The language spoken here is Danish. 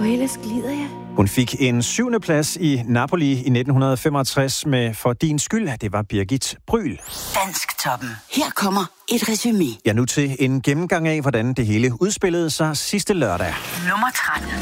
For ellers glider jeg. Hun fik en 7. plads i Napoli i 1965 med For din skyld. Det var Birgit Bryl. Dansktoppen. Her kommer et resumé. Ja, nu til en gennemgang af, hvordan det hele udspillede sig sidste lørdag. Nummer 13.